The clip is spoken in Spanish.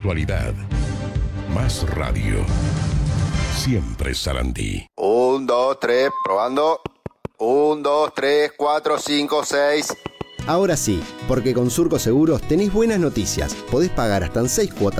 actualidad. Más radio. Siempre Sarandí. 1, 2, 3, probando. 1, 2, 3, 4, 5, 6. Ahora sí, porque con Surco Seguros tenés buenas noticias. Podés pagar hasta en 6 cuotas